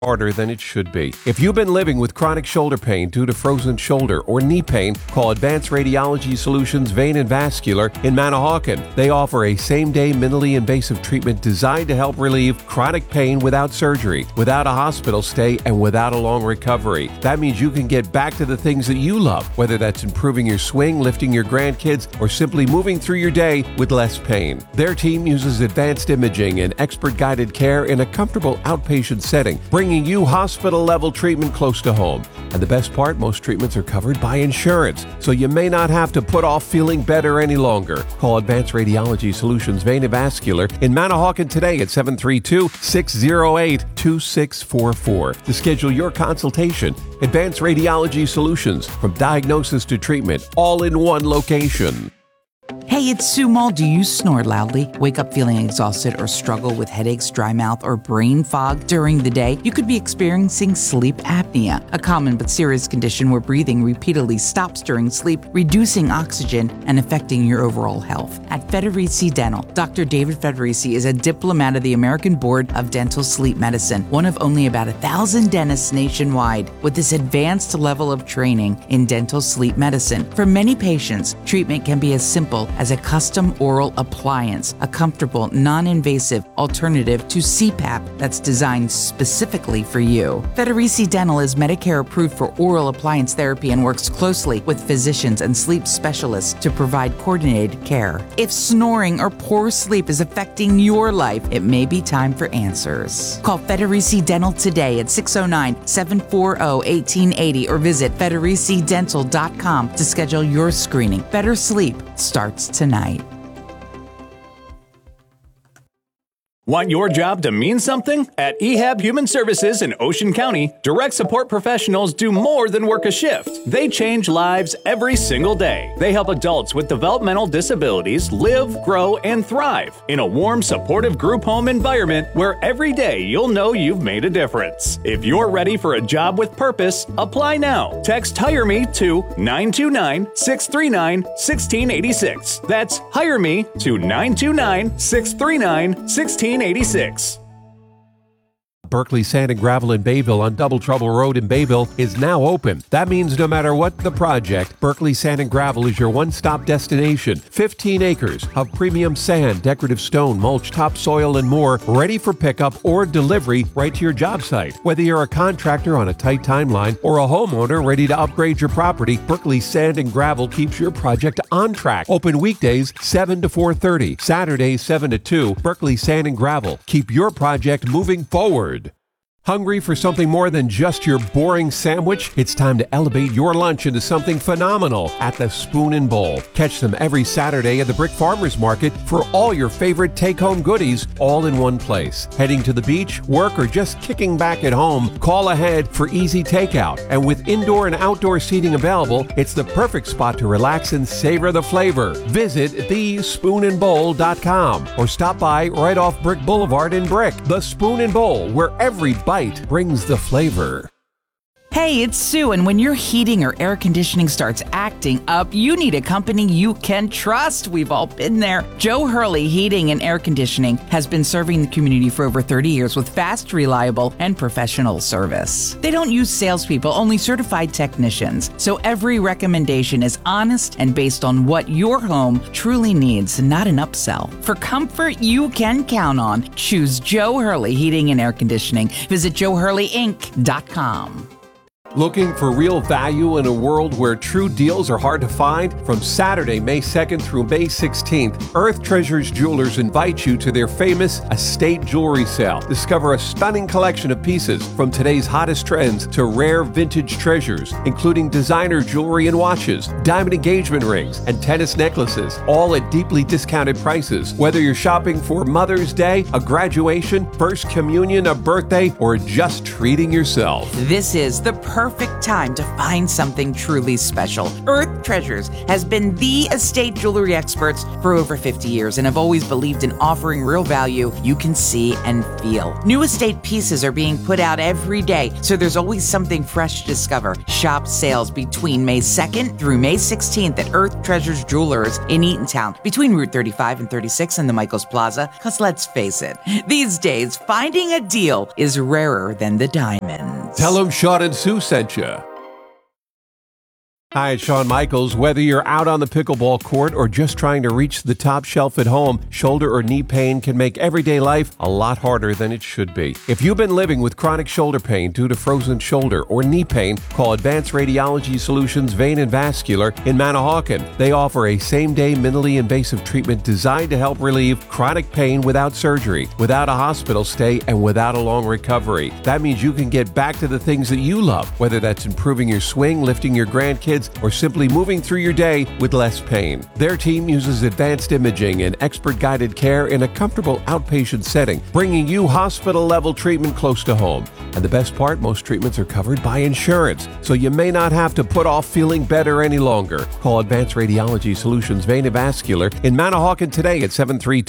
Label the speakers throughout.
Speaker 1: harder than it should be. If you've been living with chronic shoulder pain due to frozen shoulder or knee pain, call Advanced Radiology Solutions Vein and Vascular in Manahawkin. They offer a same-day minimally invasive treatment designed to help relieve chronic pain without surgery, without a hospital stay, and without a long recovery. That means you can get back to the things that you love, whether that's improving your swing, lifting your grandkids, or simply moving through your day with less pain. Their team uses advanced imaging and expert-guided care in a comfortable outpatient setting, bringing you hospital-level treatment close to home. And the best part, most treatments are covered by insurance, so you may not have to put off feeling better any longer. Call Advanced Radiology Solutions Vein and Vascular in Manahawkin today at 732-608-2644 to schedule your consultation. Advanced Radiology Solutions, from diagnosis to treatment, all in one location.
Speaker 2: Hey, it's Sue Mull. Do you snore loudly, wake up feeling exhausted, or struggle with headaches, dry mouth, or brain fog during the day? You could be experiencing sleep apnea, a common but serious condition where breathing repeatedly stops during sleep, reducing oxygen and affecting your overall health. At Federici Dental, Dr. David Federici is a diplomat of the American Board of Dental Sleep Medicine, one of only about 1,000 dentists nationwide with this advanced level of training in dental sleep medicine. For many patients, treatment can be as simple as a custom oral appliance, a comfortable, non-invasive alternative to CPAP that's designed specifically for you. Federici Dental is Medicare approved for oral appliance therapy and works closely with physicians and sleep specialists to provide coordinated care. If snoring or poor sleep is affecting your life, it may be time for answers. Call Federici Dental today at 609-740-1880 or visit federicidental.com to schedule your screening. Better sleep starts tonight.
Speaker 3: Want your job to mean something? At EHAB Human Services in Ocean County, direct support professionals do more than work a shift. They change lives every single day. They help adults with developmental disabilities live, grow, and thrive in a warm, supportive group home environment where every day you'll know you've made a difference. If you're ready for a job with purpose, apply now. Text HIRE ME to 929-639-1686. That's HIRE ME to 929-639-1686.
Speaker 1: Berkeley Sand and Gravel in Bayville on Double Trouble Road in Bayville is now open. That means no matter what the project, Berkeley Sand and Gravel is your one-stop destination. 15 acres of premium sand, decorative stone, mulch, topsoil, and more, ready for pickup or delivery right to your job site. Whether you're a contractor on a tight timeline or a homeowner ready to upgrade your property, Berkeley Sand and Gravel keeps your project on track. Open weekdays 7 to 4:30, Saturdays 7 to 2. Berkeley Sand and Gravel. Keep your project moving forward. Hungry for something more than just your boring sandwich? It's time to elevate your lunch into something phenomenal at the Spoon and Bowl. Catch them every Saturday at the Brick Farmers Market for all your favorite take-home goodies, all in one place. Heading to the beach, work, or just kicking back at home, call ahead for easy takeout. And with indoor and outdoor seating available, it's the perfect spot to relax and savor the flavor. Visit thespoonandbowl.com or stop by right off Brick Boulevard in Brick. The Spoon and Bowl, where every bite brings the flavor.
Speaker 2: Hey, it's Sue, and when your heating or air conditioning starts acting up, you need a company you can trust. We've all been there. Joe Hurley Heating and Air Conditioning has been serving the community for over 30 years with fast, reliable, and professional service. They don't use salespeople, only certified technicians. So every recommendation is honest and based on what your home truly needs, not an upsell. For comfort you can count on, choose Joe Hurley Heating and Air Conditioning. Visit joehurleyinc.com.
Speaker 1: Looking for real value in a world where true deals are hard to find? From Saturday, May 2nd through May 16th, Earth Treasures Jewelers invites you to their famous estate jewelry sale. Discover a stunning collection of pieces from today's hottest trends to rare vintage treasures, including designer jewelry and watches, diamond engagement rings, and tennis necklaces, all at deeply discounted prices. Whether you're shopping for Mother's Day, a graduation, first communion, a birthday, or just treating yourself.
Speaker 2: This is the perfect time to find something truly special. Earth Treasures has been the estate jewelry experts for over 50 years and have always believed in offering real value you can see and feel. New estate pieces are being put out every day, so there's always something fresh to discover. Shop sales between May 2nd through May 16th at Earth Treasures Jewelers in Eatontown, between Route 35 and 36 and the Michaels Plaza, because let's face it, these days, finding a deal is rarer than the diamonds.
Speaker 1: Tell them Sean and Sue sent you. Hi, it's Shawn Michaels. Whether you're out on the pickleball court or just trying to reach the top shelf at home, shoulder or knee pain can make everyday life a lot harder than it should be. If you've been living with chronic shoulder pain due to frozen shoulder or knee pain, call Advanced Radiology Solutions Vein and Vascular in Manahawkin. They offer a same-day minimally invasive treatment designed to help relieve chronic pain without surgery, without a hospital stay, and without a long recovery. That means you can get back to the things that you love, whether that's improving your swing, lifting your grandkids, or simply moving through your day with less pain. Their team uses advanced imaging and expert-guided care in a comfortable outpatient setting, bringing you hospital-level treatment close to home. And the best part, most treatments are covered by insurance, so you may not have to put off feeling better any longer. Call Advanced Radiology Solutions Vein and Vascular in Manahawkin today at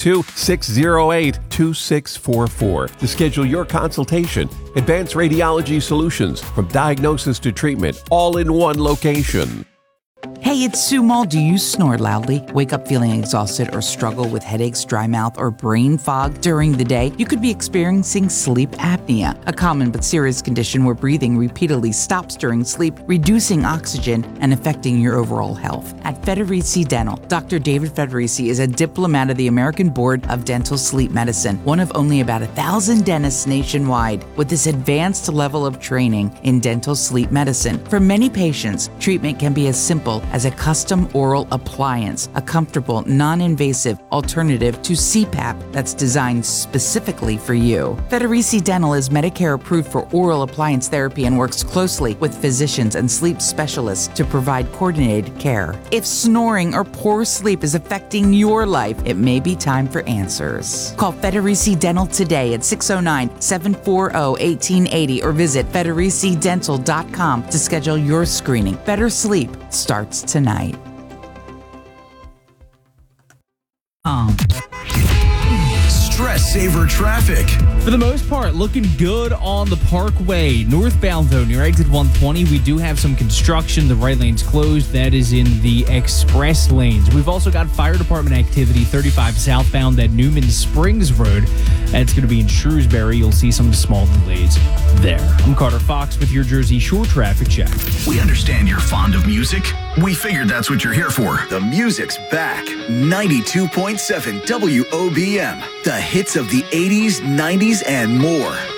Speaker 1: 732-608-2644 to schedule your consultation. Advanced Radiology Solutions, from diagnosis to treatment, all in one location.
Speaker 2: Hey, it's Sue Mull. Do you snore loudly, wake up feeling exhausted, or struggle with headaches, dry mouth, or brain fog during the day? You could be experiencing sleep apnea, a common but serious condition where breathing repeatedly stops during sleep, reducing oxygen and affecting your overall health. At Federici Dental, Dr. David Federici is a diplomat of the American Board of Dental Sleep Medicine, one of only about 1,000 dentists nationwide with this advanced level of training in dental sleep medicine. For many patients, treatment can be as simple as a custom oral appliance, a comfortable, non-invasive alternative to CPAP that's designed specifically for you. Federici Dental is Medicare approved for oral appliance therapy and works closely with physicians and sleep specialists to provide coordinated care. If snoring or poor sleep is affecting your life, it may be time for answers. Call Federici Dental today at 609-740-1880 or visit federicidental.com to schedule your screening. Better sleep starts tonight.
Speaker 4: Stress saver traffic.
Speaker 5: For the most part, looking good on the Parkway. Northbound, though, near exit 120, we do have some construction. The right lane's closed. That is in the express lanes. We've also got fire department activity 35 southbound at Newman Springs Road. That's going to be in Shrewsbury. You'll see some small delays there. I'm Carter Fox with your Jersey Shore traffic check.
Speaker 4: We understand you're fond of music. We figured that's what you're here for. The music's back. 92.7 WOBM. The hits of the 80s, 90s, and more.